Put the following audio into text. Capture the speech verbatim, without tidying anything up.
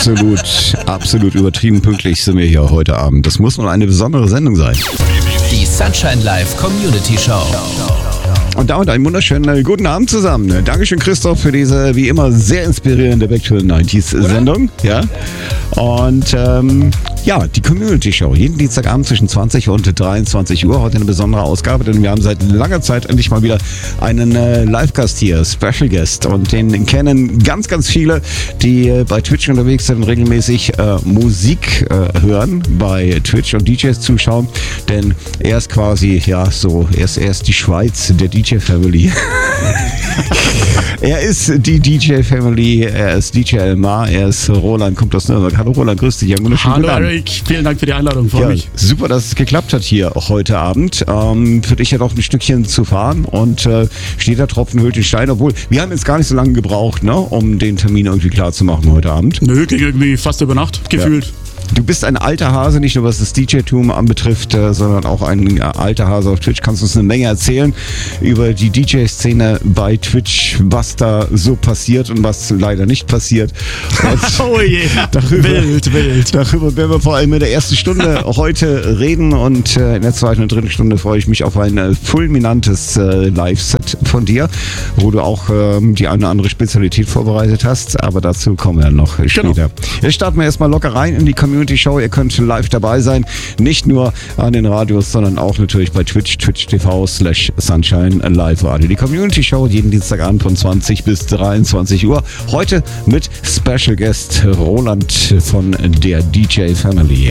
absolut, absolut übertrieben pünktlich sind wir hier heute Abend. Das muss wohl eine besondere Sendung sein. Die Sunshine Live Community Show. Und damit einen wunderschönen guten Abend zusammen. Dankeschön, Christoph, für diese wie immer sehr inspirierende Back to the nineties Sendung. Ja. Und ähm, ja, die Community Show. Jeden Dienstagabend zwischen zwanzig und dreiundzwanzig Uhr. Heute eine besondere Ausgabe, denn wir haben seit langer Zeit endlich mal wieder einen äh, Live-Gast hier, Special Guest. Und den kennen ganz, ganz viele, die äh, bei Twitch unterwegs sind und regelmäßig äh, Musik äh, hören bei Twitch und D Js zuschauen. Denn er ist quasi, ja, so, er ist, er ist die Schweiz der D J-Family. Er ist die D J-Family, er ist D J Elmar, er ist Roland, kommt aus Nürnberg. Hallo Roland, grüß dich. Hallo Eric, vielen Dank für die Einladung, freue ja, mich. Super, dass es geklappt hat hier auch heute Abend. Ähm, für dich ja noch ein Stückchen zu fahren und äh, steht der Tropfen hüllt den Stein, obwohl wir haben jetzt gar nicht so lange gebraucht, ne, um den Termin irgendwie klar zu machen heute Abend. Nö, ging irgendwie fast über Nacht, gefühlt. Ja. Du bist ein alter Hase, nicht nur was das D J-Tum anbetrifft, äh, sondern auch ein äh, alter Hase auf Twitch. Kannst du uns eine Menge erzählen über die D J-Szene bei Twitch, was da so passiert und was leider nicht passiert. Oh je, yeah. darüber, wild, wild. Darüber werden wir vor allem in der ersten Stunde heute reden und äh, in der zweiten und dritten Stunde freue ich mich auf ein äh, fulminantes äh, Live-Set von dir, wo du auch äh, die eine oder andere Spezialität vorbereitet hast, aber dazu kommen wir noch später. Genau. Jetzt starten wir erstmal locker rein in die Community Show. Ihr könnt live dabei sein, nicht nur an den Radios, sondern auch natürlich bei Twitch, twitch punkt t v slash sunshine live radio. Die Community Show jeden Dienstagabend von zwanzig bis dreiundzwanzig Uhr. Heute mit Special Guest Roland von der D J Family.